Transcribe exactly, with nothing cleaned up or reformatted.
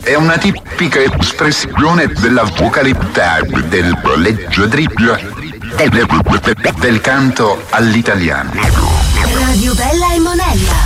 è una tipica espressione della vocalità, del leggiadribbio, del, del canto all'italiano. Radio Bella e Monella.